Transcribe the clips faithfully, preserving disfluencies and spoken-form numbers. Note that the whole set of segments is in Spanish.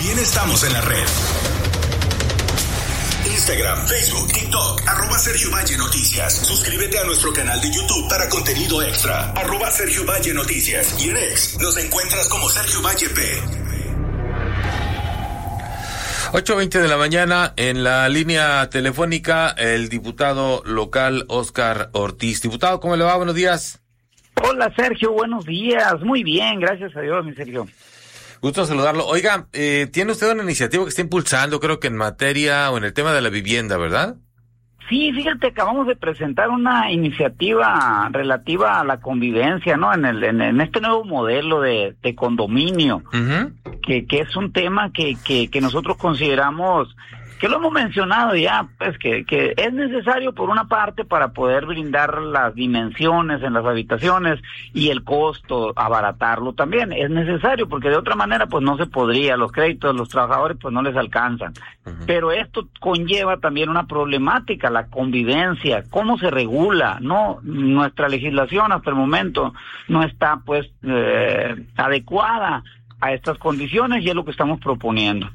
También estamos en la red. Instagram, Facebook, TikTok, arroba Sergio Valle Noticias. Suscríbete a nuestro canal de YouTube para contenido extra, arroba Sergio Valle Noticias. Y en X nos encuentras como Sergio Valle P. ocho veinte de la mañana, en la línea telefónica, el diputado local Óscar Ortiz. Diputado, ¿cómo le va? Buenos días. Hola, Sergio, buenos días. Muy bien, gracias a Dios, mi Sergio. Gusto saludarlo. Oiga, eh, tiene usted una iniciativa que está impulsando, creo que en materia o en el tema de la vivienda, ¿verdad? Sí, fíjate, acabamos de presentar una iniciativa relativa a la convivencia, ¿no? En el en, en este nuevo modelo de, de condominio, uh-huh. que, que es un tema que, que, que nosotros consideramos, que lo hemos mencionado ya, pues que, que es necesario por una parte para poder brindar las dimensiones en las habitaciones y el costo, abaratarlo también. Es necesario porque de otra manera pues no se podría, los créditos, los trabajadores pues no les alcanzan. Uh-huh. Pero esto conlleva también una problemática, la convivencia, cómo se regula, ¿no? Nuestra legislación hasta el momento no está pues eh, adecuada a estas condiciones y es lo que estamos proponiendo.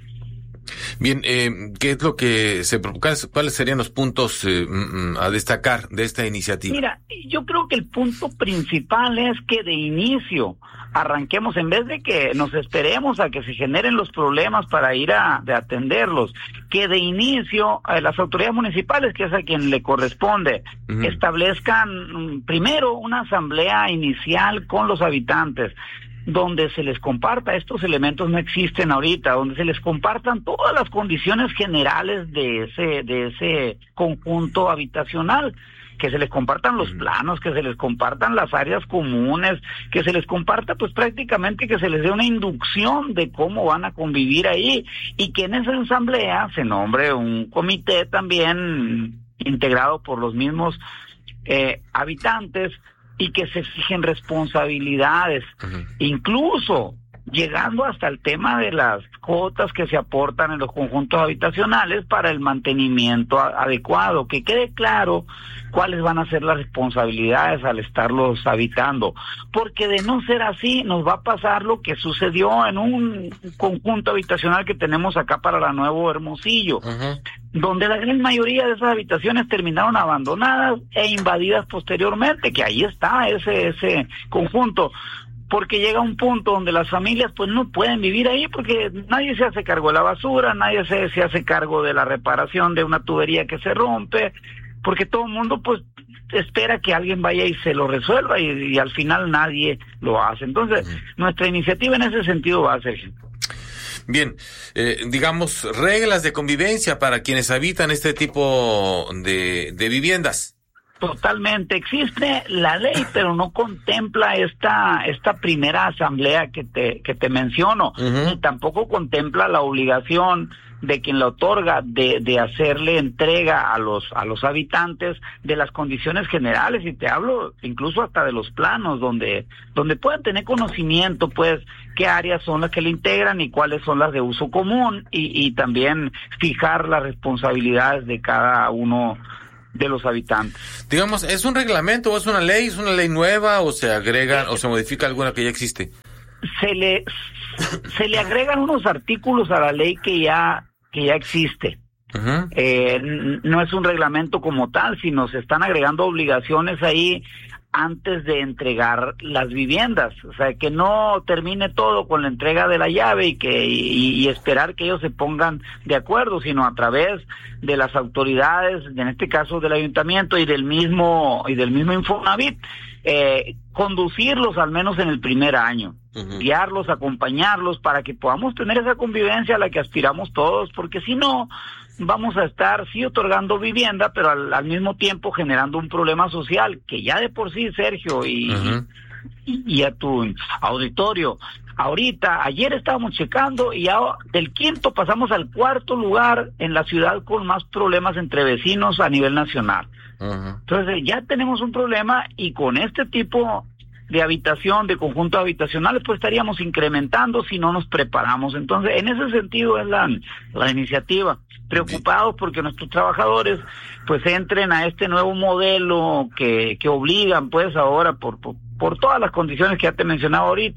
Bien, eh, ¿qué es lo que se propone? ¿Cuáles serían los puntos eh, a destacar de esta iniciativa? Mira, yo creo que el punto principal es que de inicio arranquemos, en vez de que nos esperemos a que se generen los problemas para ir a de atenderlos, que de inicio eh, las autoridades municipales, que es a quien le corresponde, uh-huh. establezcan primero una asamblea inicial con los habitantes, donde se les comparta, estos elementos no existen ahorita, donde se les compartan todas las condiciones generales de ese de ese conjunto habitacional, que se les compartan los planos, que se les compartan las áreas comunes, que se les comparta pues prácticamente que se les dé una inducción de cómo van a convivir ahí, y que en esa asamblea se nombre un comité también integrado por los mismos eh, habitantes, y que se exigen responsabilidades, uh-huh. incluso llegando hasta el tema de las cuotas que se aportan en los conjuntos habitacionales para el mantenimiento a- adecuado, que quede claro cuáles van a ser las responsabilidades al estarlos habitando, porque de no ser así nos va a pasar lo que sucedió en un conjunto habitacional que tenemos acá para la Nuevo Hermosillo, uh-huh. donde la gran mayoría de esas habitaciones terminaron abandonadas e invadidas posteriormente, que ahí está ese ese conjunto, porque llega un punto donde las familias pues no pueden vivir ahí porque nadie se hace cargo de la basura, nadie se, se hace cargo de la reparación de una tubería que se rompe, porque todo el mundo pues espera que alguien vaya y se lo resuelva y, y al final nadie lo hace. Entonces, uh-huh. nuestra iniciativa en ese sentido va a ser... Bien, eh, digamos, reglas de convivencia para quienes habitan este tipo de, de viviendas. Totalmente, existe la ley, pero no contempla esta esta primera asamblea que te que te menciono, uh-huh. y tampoco contempla la obligación de quien la otorga de de hacerle entrega a los a los habitantes de las condiciones generales, y te hablo incluso hasta de los planos donde donde puedan tener conocimiento pues qué áreas son las que le integran y cuáles son las de uso común, y y también fijar las responsabilidades de cada uno de los habitantes. Digamos, ¿es un reglamento o es una ley? ¿Es una ley nueva o se agrega o se modifica alguna que ya existe? Se le se le agregan unos artículos a la ley que ya que ya existe. Uh-huh. Eh, no es un reglamento como tal, sino se están agregando obligaciones ahí antes de entregar las viviendas, o sea, que no termine todo con la entrega de la llave y que y, y esperar que ellos se pongan de acuerdo, sino a través de las autoridades, en este caso del ayuntamiento y del mismo y del mismo Infonavit, eh, conducirlos al menos en el primer año, uh-huh. guiarlos, acompañarlos para que podamos tener esa convivencia a la que aspiramos todos, porque si no vamos a estar sí otorgando vivienda, pero al, al mismo tiempo generando un problema social que ya de por sí, Sergio, y, uh-huh. y, y a tu auditorio, ahorita, ayer estábamos checando y ya del quinto pasamos al cuarto lugar en la ciudad con más problemas entre vecinos a nivel nacional. Uh-huh. Entonces ya tenemos un problema, y con este tipo de habitación, de conjuntos habitacionales, pues estaríamos incrementando si no nos preparamos. Entonces, en ese sentido es la, la iniciativa. Preocupados porque nuestros trabajadores pues entren a este nuevo modelo que, que obligan pues ahora por, por, por todas las condiciones que ya te mencionaba ahorita,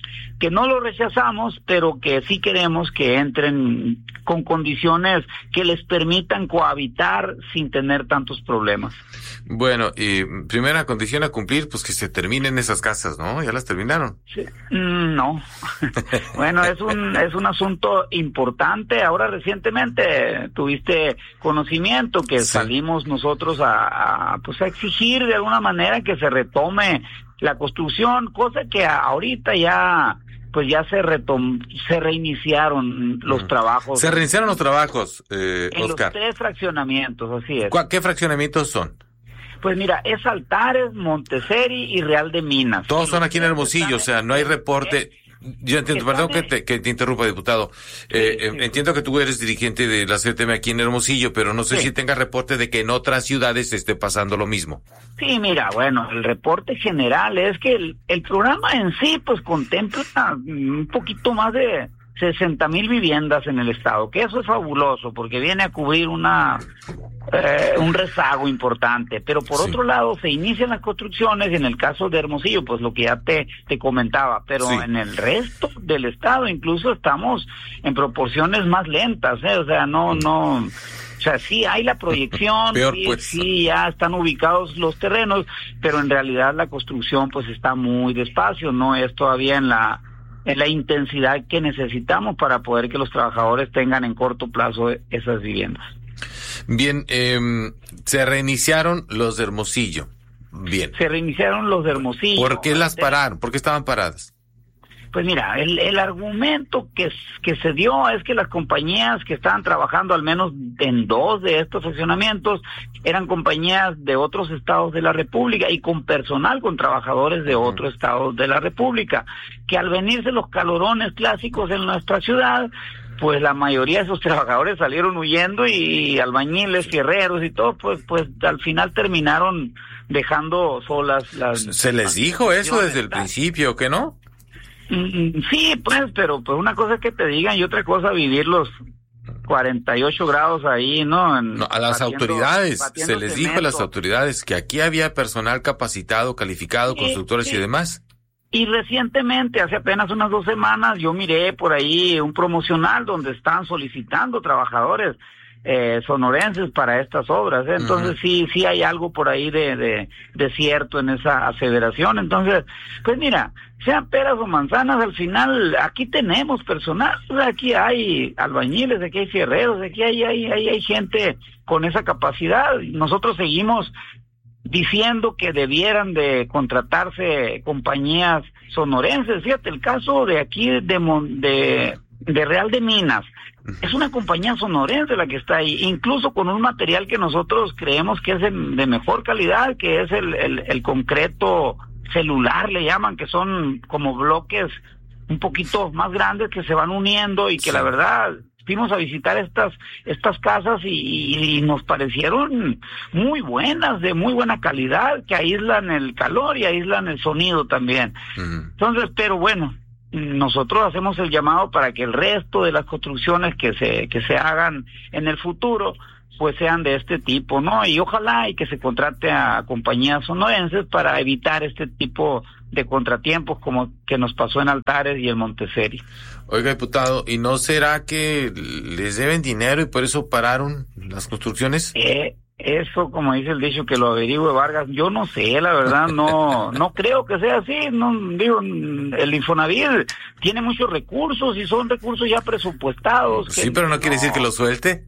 que no lo rechazamos, pero que sí queremos que entren con condiciones que les permitan cohabitar sin tener tantos problemas. Bueno, y primera condición a cumplir, pues que se terminen esas casas, ¿no? ¿Ya las terminaron? Sí. No. Bueno, es un es un asunto importante. Ahora recientemente tuviste conocimiento que sí. Salimos nosotros a, a pues a exigir de alguna manera que se retome la construcción, cosa que ahorita ya pues ya se retom se reiniciaron los uh-huh. trabajos. Se reiniciaron los trabajos, eh, en Oscar. Los tres fraccionamientos, así es. ¿Qué fraccionamientos son? Pues mira, es Altares, Montessori y Real de Minas. Todos son aquí en Hermosillo, o sea, no hay reporte. Yo entiendo, perdón que te, que te interrumpa, diputado. Eh, sí, sí. Entiendo que tú eres dirigente de la C T M aquí en Hermosillo, pero no sé sí. si tenga reporte de que en otras ciudades se esté pasando lo mismo. Sí, mira, bueno, el reporte general es que el, el programa en sí, pues contempla un poquito más de sesenta mil viviendas en el estado, que eso es fabuloso, porque viene a cubrir una eh, un rezago importante, pero por sí. otro lado se inician las construcciones, y en el caso de Hermosillo, pues lo que ya te, te comentaba, pero sí. en el resto del estado incluso estamos en proporciones más lentas, ¿eh? O sea, no, no... O sea, sí hay la proyección, Peor, sí, pues. sí, ya están ubicados los terrenos, pero en realidad la construcción pues está muy despacio, no es todavía en la en la intensidad que necesitamos para poder que los trabajadores tengan en corto plazo esas viviendas. Bien, eh, se reiniciaron los de Hermosillo. Bien. Se reiniciaron los de Hermosillo. ¿Por qué las pararon? ¿Por qué estaban paradas? Pues mira, el, el argumento que, que se dio es que las compañías que estaban trabajando al menos en dos de estos fraccionamientos eran compañías de otros estados de la República y con personal, con trabajadores de otros estados de la República, que al venirse los calorones clásicos en nuestra ciudad, pues la mayoría de esos trabajadores salieron huyendo y albañiles, fierreros y todo, pues pues al final terminaron dejando solas las... ¿Se les dijo eso desde el principio, que no? Sí, pues, pero pues una cosa es que te digan y otra cosa vivir los cuarenta y ocho grados ahí, ¿no? En, no a las batiendo, autoridades, se les cemento. dijo a las autoridades que aquí había personal capacitado, calificado, sí, constructores sí. y demás. Y recientemente, hace apenas unas dos semanas, yo miré por ahí un promocional donde están solicitando trabajadores eh, sonorenses para estas obras, ¿eh? Entonces uh-huh. sí, sí hay algo por ahí de, de, de cierto en esa aseveración. Entonces, pues mira, sean peras o manzanas, al final aquí tenemos personal, aquí hay albañiles, aquí hay fierreros, aquí hay, hay, hay, hay gente con esa capacidad. Nosotros seguimos diciendo que debieran de contratarse compañías sonorenses. Fíjate, el caso de aquí de, de, de Real de Minas, es una compañía sonorense la que está ahí, incluso con un material que nosotros creemos que es de, de mejor calidad, que es el, el, el concreto celular, le llaman, que son como bloques un poquito más grandes que se van uniendo y que sí. la verdad... Fuimos a visitar estas estas casas y, y nos parecieron muy buenas, de muy buena calidad, que aíslan el calor y aíslan el sonido también. Uh-huh. Entonces, pero bueno, nosotros hacemos el llamado para que el resto de las construcciones que se que se hagan en el futuro pues sean de este tipo, ¿no? Y ojalá y que se contrate a compañías sonorenses para evitar este tipo de contratiempos como que nos pasó en Altares y en Montessori. Oiga, diputado, ¿y no será que les deben dinero y por eso pararon las construcciones? Eh, eso, como dice el dicho, que lo averigüe Vargas, yo no sé, la verdad, no no creo que sea así. No digo, el Infonavit tiene muchos recursos y son recursos ya presupuestados. Sí, pero no, no quiere decir que lo suelte.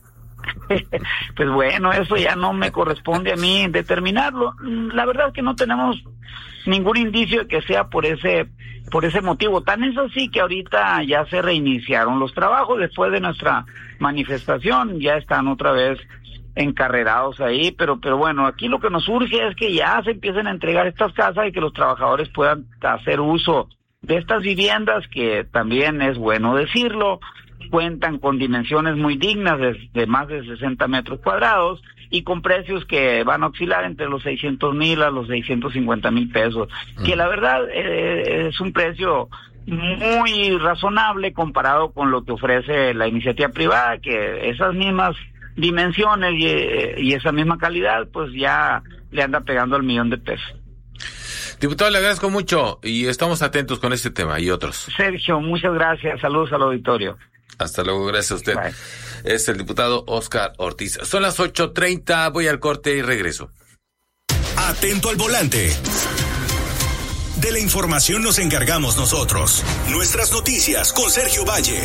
Pues bueno, eso ya no me corresponde a mí determinarlo. La verdad es que no tenemos ningún indicio de que sea por ese por ese motivo. Tan es así que ahorita ya se reiniciaron los trabajos después de nuestra manifestación, ya están otra vez encarrerados ahí, pero pero bueno, aquí lo que nos urge es que ya se empiecen a entregar estas casas y que los trabajadores puedan hacer uso de estas viviendas, que también es bueno decirlo, cuentan con dimensiones muy dignas de, de más de sesenta metros cuadrados y con precios que van a oscilar entre los seiscientos mil a los seiscientos cincuenta mil pesos, mm. que la verdad eh, es un precio muy razonable comparado con lo que ofrece la iniciativa privada, que esas mismas dimensiones y, y esa misma calidad pues ya le anda pegando al millón de pesos. Diputado, le agradezco mucho y estamos atentos con este tema y otros. Sergio, muchas gracias. Saludos al auditorio. Hasta luego, gracias a usted. Bye. Es el diputado Óscar Ortiz. Son las ocho treinta, voy al corte y regreso. Atento al volante. De la información nos encargamos nosotros. Nuestras noticias con Sergio Valle.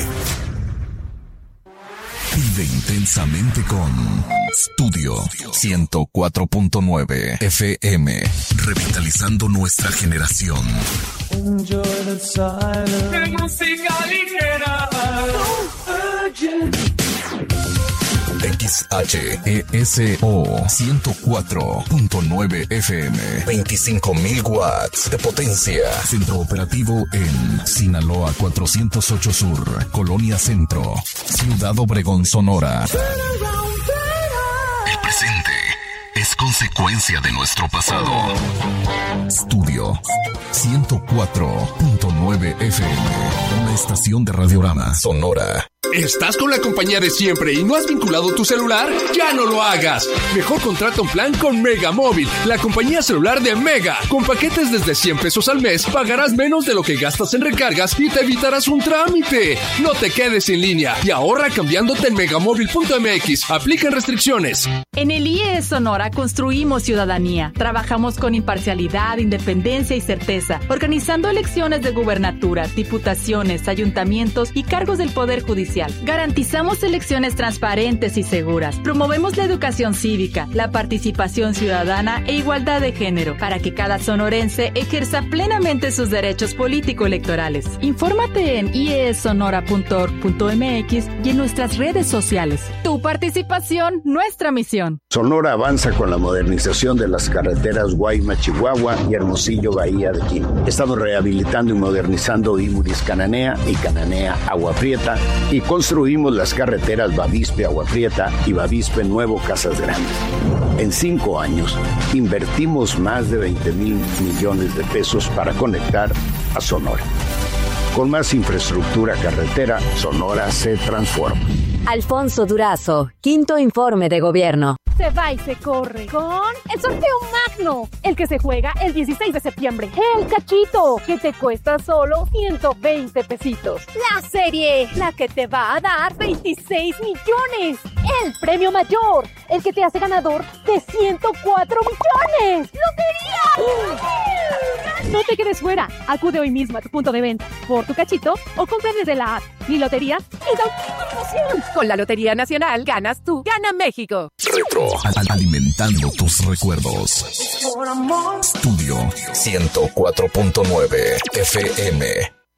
Vive intensamente con Studio ciento cuatro punto nueve F M, revitalizando nuestra generación. X H E S O ciento cuatro punto nueve F M, veinticinco mil watts de potencia. Centro operativo en Sinaloa cuatrocientos ocho Sur, Colonia Centro, Ciudad Obregón, Sonora. El presente es consecuencia de nuestro pasado. Studio ciento cuatro punto nueve F M, una estación de Radiorama Sonora. ¿Estás con la compañía de siempre y no has vinculado tu celular? ¡Ya no lo hagas! Mejor contrata un plan con Mega Móvil, la compañía celular de Mega. Con paquetes desde cien pesos al mes, pagarás menos de lo que gastas en recargas y te evitarás un trámite. No te quedes en línea y ahorra cambiándote en megamóvil punto m x. Aplican restricciones. En el I E S Sonora construimos ciudadanía. Trabajamos con imparcialidad, independencia y certeza, organizando elecciones de gubernaturas, diputaciones, ayuntamientos y cargos del Poder Judicial. Garantizamos elecciones transparentes y seguras. Promovemos la educación cívica, la participación ciudadana e igualdad de género para que cada sonorense ejerza plenamente sus derechos político-electorales. Infórmate en i e s sonora punto org punto m x y en nuestras redes sociales. Tu participación, nuestra misión. Sonora avanza con la modernización de las carreteras Guaymas, Chihuahua y Hermosillo, Bahía de Quino. Estamos rehabilitando y modernizando Imuris, Cananea y Cananea, Agua Prieta, y construimos las carreteras Bavispe, Agua Prieta y Bavispe, Nuevo, Casas Grandes. En cinco años, invertimos más de veinte mil millones de pesos para conectar a Sonora. Con más infraestructura carretera, Sonora se transforma. Alfonso Durazo, quinto informe de gobierno. Se va y se corre con el sorteo magno, el que se juega el dieciséis de septiembre. El cachito, que te cuesta solo ciento veinte pesitos. La serie, la que te va a dar veintiséis millones. El premio mayor, el que te hace ganador de ciento cuatro millones. ¡Lotería! No te quedes fuera. Acude hoy mismo a tu punto de venta por tu cachito o compra desde la app Mi Lotería y da una promoción. Con la Lotería Nacional ganas tú, gana México. Retro, alimentando tus recuerdos. Studio ciento cuatro punto nueve F M.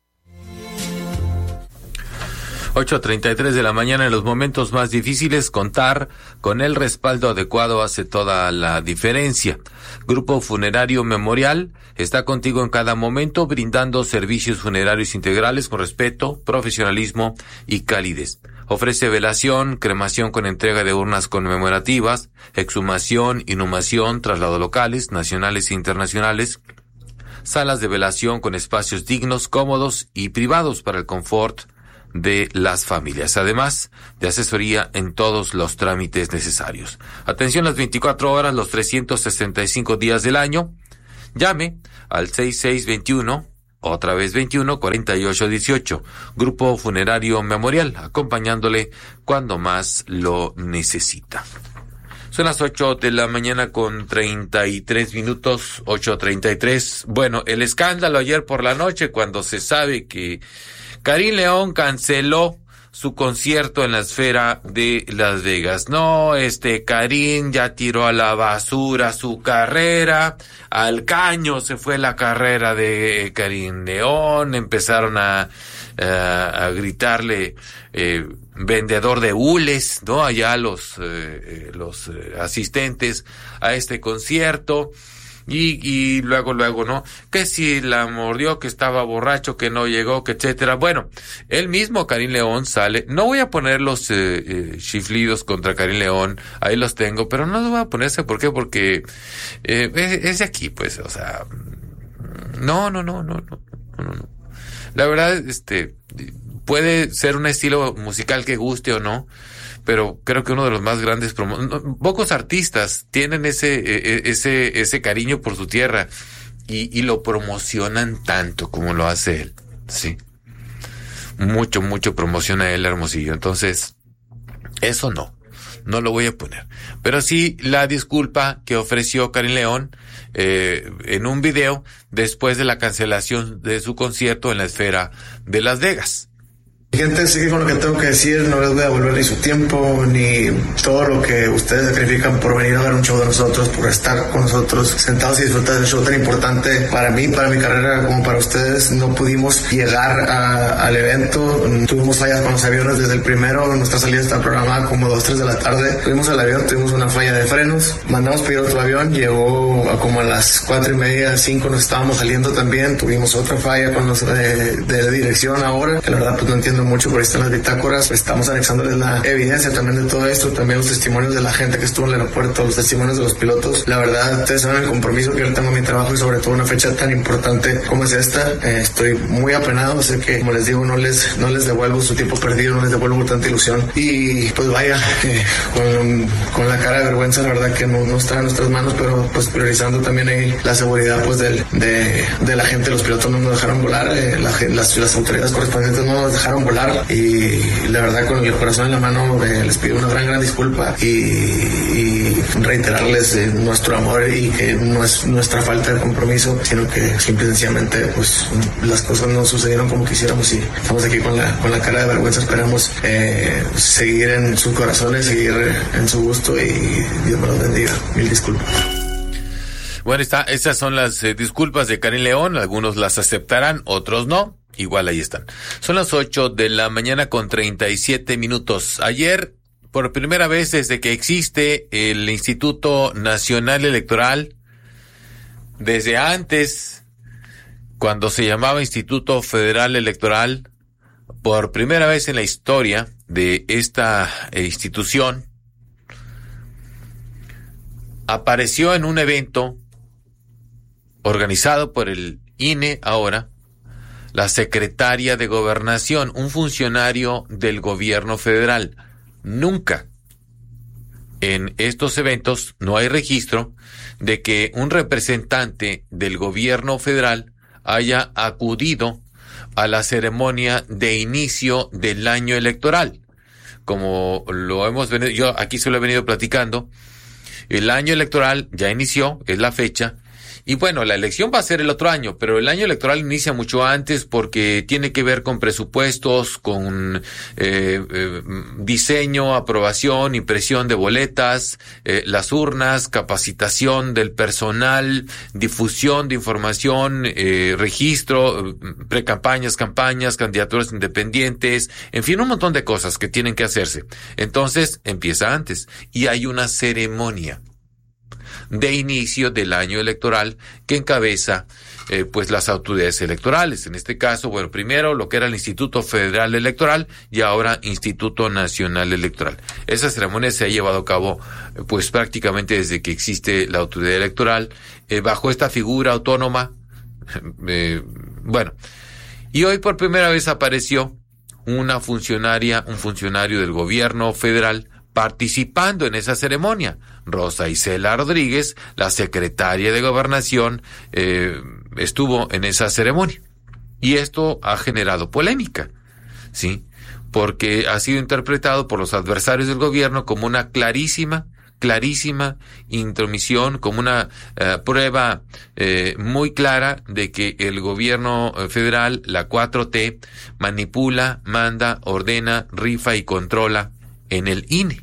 ocho treinta y tres de la mañana. En los momentos más difíciles, contar con el respaldo adecuado hace toda la diferencia. Grupo Funerario Memorial está contigo en cada momento, brindando servicios funerarios integrales con respeto, profesionalismo y calidez. Ofrece velación, cremación con entrega de urnas conmemorativas, exhumación, inhumación, traslado locales, nacionales e internacionales, salas de velación con espacios dignos, cómodos y privados para el confort de las familias, además de asesoría en todos los trámites necesarios. Atención las veinticuatro horas, los trescientos sesenta y cinco días del año. Llame al seis seis veintiuno, otra vez veintiuno, cuarenta y ocho dieciocho. Grupo Funerario Memorial, acompañándole cuando más lo necesita. Son las ocho de la mañana con treinta y tres minutos, ocho treinta y tres. Bueno, el escándalo ayer por la noche cuando se sabe que Karim León canceló su concierto en la Esfera de Las Vegas. No, este Karim ya tiró a la basura su carrera, al caño se fue la carrera de Karim León, empezaron a, a, a gritarle eh, vendedor de hules, ¿no? Allá los, eh, los eh, asistentes a este concierto. Y, y luego, luego, ¿no? Que si la mordió, que estaba borracho, que no llegó, que etcétera. Bueno, él mismo, Karim León, sale. No voy a poner los eh, eh, chiflidos contra Karim León, ahí los tengo, pero no los voy a ponerse, ¿por qué? Porque eh, es, es de aquí, pues, o sea, no, no, no, no, no, no, no. La verdad, este, puede ser un estilo musical que guste o no, pero creo que uno de los más grandes promo- pocos artistas tienen ese ese ese cariño por su tierra y, y lo promocionan tanto como lo hace él, sí. Mucho, mucho promociona él Hermosillo. Entonces, eso no, no lo voy a poner. Pero sí la disculpa que ofreció Karin León eh, en un video después de la cancelación de su concierto en la Esfera de Las Vegas. Gente, sigue con lo que tengo que decir, no les voy a devolver ni su tiempo, ni todo lo que ustedes sacrifican por venir a ver un show de nosotros, por estar con nosotros sentados y disfrutar del show tan importante para mí, para mi carrera, como para ustedes. No pudimos llegar a, al evento, tuvimos fallas con los aviones desde el primero, nuestra salida está programada como dos, tres de la tarde. Fuimos al avión, tuvimos una falla de frenos, mandamos pedir otro avión, llegó a como a las cuatro y media, cinco, nos estábamos saliendo también, tuvimos otra falla con los de, de dirección ahora, que la verdad pues no entiendo mucho, por ahí están las bitácoras, estamos anexándoles la evidencia también de todo esto, también los testimonios de la gente que estuvo en el aeropuerto, los testimonios de los pilotos. La verdad, ustedes saben el compromiso que yo tengo en mi trabajo y sobre todo una fecha tan importante como es esta. Eh, estoy muy apenado, sé que, como les digo, no les, no les devuelvo su tiempo perdido, no les devuelvo tanta ilusión y pues vaya, eh, con, con la cara de vergüenza, la verdad que no, no está en nuestras manos, pero pues priorizando también ahí la seguridad pues del, de, de la gente. Los pilotos no nos dejaron volar, eh, la, las, las autoridades correspondientes no nos dejaron volar y la verdad con el corazón en la mano eh, les pido una gran gran disculpa y, y reiterarles eh, nuestro amor y que no es nuestra falta de compromiso, sino que simple y sencillamente pues las cosas no sucedieron como quisiéramos y estamos aquí con la, con la cara de vergüenza. Esperamos eh, seguir en sus corazones, seguir en su gusto y Dios me los bendiga. Mil disculpas. Bueno, está, esas son las eh, disculpas de Karin León, algunos las aceptarán, otros no. Igual ahí están. Son las ocho de la mañana con treinta y siete minutos. Ayer, por primera vez desde que existe el Instituto Nacional Electoral, desde antes, cuando se llamaba Instituto Federal Electoral, por primera vez en la historia de esta eh, institución, apareció en un evento organizado por el I N E ahora, la secretaria de Gobernación, un funcionario del gobierno federal. Nunca en estos eventos no hay registro de que un representante del gobierno federal haya acudido a la ceremonia de inicio del año electoral. Como lo hemos venido, yo aquí se lo he venido platicando, el año electoral ya inició, es la fecha. Y bueno, la elección va a ser el otro año, pero el año electoral inicia mucho antes porque tiene que ver con presupuestos, con eh, eh, diseño, aprobación, impresión de boletas, eh, las urnas, capacitación del personal, difusión de información, eh, registro, precampañas, campañas, candidaturas independientes, en fin, un montón de cosas que tienen que hacerse. Entonces, empieza antes y hay una ceremonia de inicio del año electoral que encabeza eh, pues las autoridades electorales. En este caso, bueno, primero lo que era el Instituto Federal Electoral y ahora Instituto Nacional Electoral. Esa ceremonia se ha llevado a cabo pues prácticamente desde que existe la autoridad electoral, eh, bajo esta figura autónoma. Eh, bueno, y hoy por primera vez apareció una funcionaria, un funcionario del gobierno federal participando en esa ceremonia. Rosa Isela Rodríguez, la secretaria de Gobernación, eh, estuvo en esa ceremonia. Y esto ha generado polémica, ¿sí? Porque ha sido interpretado por los adversarios del gobierno como una clarísima, clarísima intromisión, como una eh, prueba eh, muy clara de que el gobierno federal, la cuatro T, manipula, manda, ordena, rifa y controla en el I N E.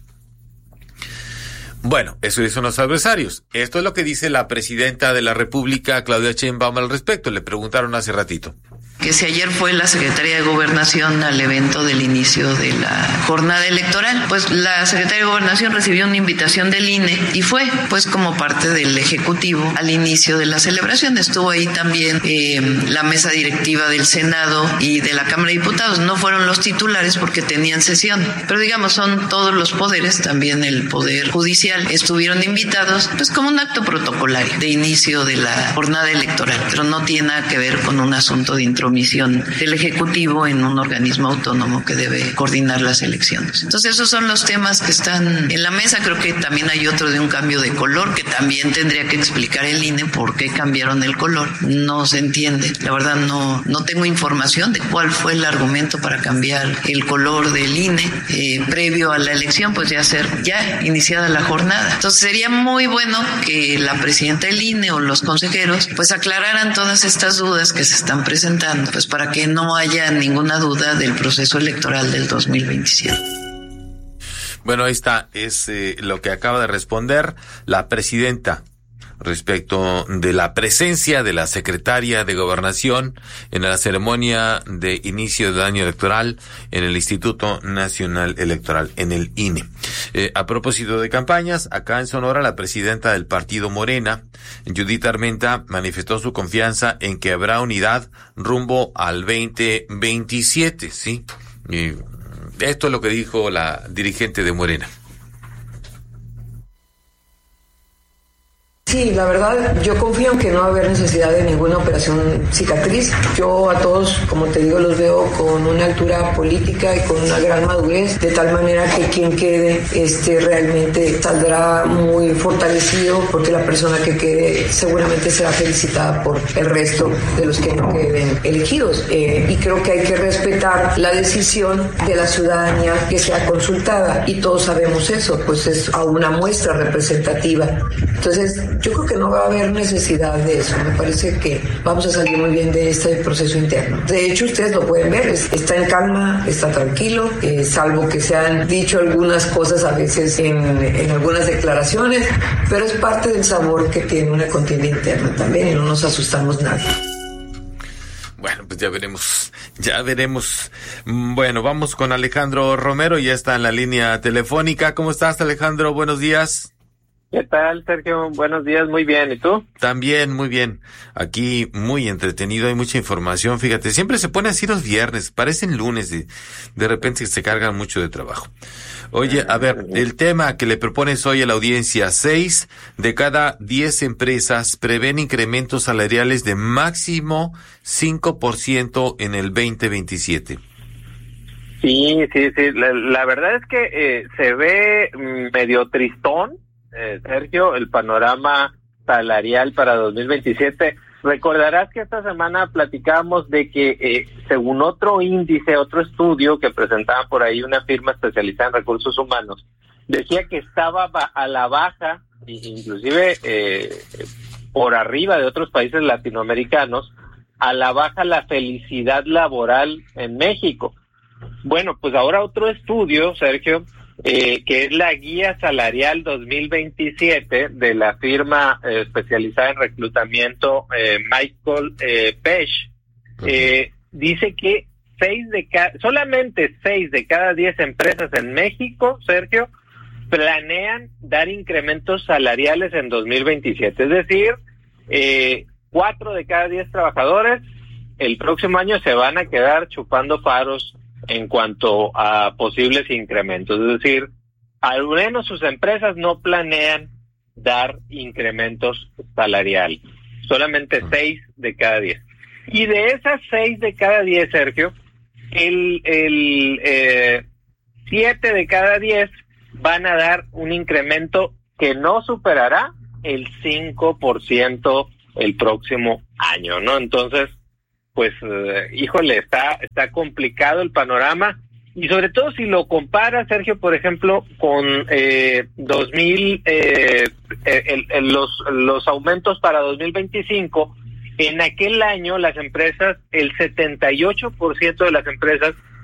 Bueno, eso dicen los adversarios. Esto es lo que dice la presidenta de la República, Claudia Sheinbaum, al respecto. Le preguntaron hace ratito. Que si ayer fue la Secretaría de Gobernación al evento del inicio de la jornada electoral, pues la Secretaría de Gobernación recibió una invitación del I N E y fue pues como parte del Ejecutivo al inicio de la celebración. Estuvo ahí también eh, la mesa directiva del Senado y de la Cámara de Diputados. No fueron los titulares porque tenían sesión, pero digamos son todos los poderes, también el Poder Judicial, estuvieron invitados pues como un acto protocolario de inicio de la jornada electoral, pero no tiene nada que ver con un asunto de intromisión comisión del Ejecutivo en un organismo autónomo que debe coordinar las elecciones. Entonces esos son los temas que están en la mesa. Creo que también hay otro de un cambio de color que también tendría que explicar el I N E por qué cambiaron el color. No se entiende. La verdad no, no tengo información de cuál fue el argumento para cambiar el color del I N E eh, previo a la elección, pues ya ser ya iniciada la jornada. Entonces sería muy bueno que la presidenta del I N E o los consejeros pues aclararan todas estas dudas que se están presentando, pues para que no haya ninguna duda del proceso electoral del dos mil veintisiete. Bueno, ahí está, es eh, lo que acaba de responder la presidenta respecto de la presencia de la secretaria de Gobernación en la ceremonia de inicio del año electoral en el Instituto Nacional Electoral, en el I N E. Eh, a propósito de campañas, acá en Sonora, la presidenta del partido Morena, Judith Armenta, manifestó su confianza en que habrá unidad rumbo al veinte veintisiete, ¿sí? Y esto es lo que dijo la dirigente de Morena. Sí, la verdad, yo confío en que no va a haber necesidad de ninguna operación cicatriz. Yo a todos, como te digo, los veo con una altura política y con una gran madurez, de tal manera que quien quede este, realmente saldrá muy fortalecido, porque la persona que quede seguramente será felicitada por el resto de los que no queden elegidos. Eh, y creo que hay que respetar la decisión de la ciudadanía que sea consultada, y todos sabemos eso, pues es a una muestra representativa. Entonces, yo creo que no va a haber necesidad de eso. Me parece que vamos a salir muy bien de este proceso interno. De hecho, ustedes lo pueden ver, está en calma, está tranquilo, eh, salvo que se han dicho algunas cosas a veces en, en algunas declaraciones, pero es parte del sabor que tiene una contienda interna también, y no nos asustamos nada. Bueno, pues ya veremos, ya veremos. Bueno, vamos con Alejandro Romero, ya está en la línea telefónica. ¿Cómo estás, Alejandro? Buenos días. ¿Qué tal, Sergio? Buenos días, muy bien. ¿Y tú? También, muy bien. Aquí muy entretenido, hay mucha información. Fíjate, siempre se pone así los viernes, parecen lunes, de, de repente se cargan mucho de trabajo. Oye, a ver, el tema que le propones hoy a la audiencia, seis de cada diez empresas prevén incrementos salariales de máximo cinco por ciento en el veinte veintisiete. Sí, sí, sí. La, la verdad es que eh, se ve medio tristón, Eh, Sergio, el panorama salarial para dos mil veintisiete. Recordarás que esta semana platicábamos de que eh, según otro índice, otro estudio que presentaba por ahí una firma especializada en recursos humanos, decía que estaba a la baja, inclusive eh, por arriba de otros países latinoamericanos, a la baja la felicidad laboral en México. Bueno, pues ahora otro estudio, Sergio, Eh, que es la Guía Salarial dos mil veintisiete de la firma eh, especializada en reclutamiento eh, Michael eh, Page, eh, dice que seis de ca- solamente seis de cada diez empresas en México, Sergio, planean dar incrementos salariales en dos mil veintisiete. Es decir, eh, cuatro de cada diez trabajadores el próximo año se van a quedar chupando faros en cuanto a posibles incrementos. Es decir, al menos sus empresas no planean dar incrementos salariales. Solamente seis de cada diez. Y de esas seis de cada diez, Sergio, el, el eh, siete de cada diez van a dar un incremento que no superará el cinco por ciento el próximo año, ¿no? Entonces, pues, eh, híjole, está está complicado el panorama, y sobre todo si lo compara, Sergio, por ejemplo, con eh, dos mil, eh, el, el, los, los aumentos para dos mil veinticinco, en aquel año las empresas, el setenta y ocho por ciento de las empresas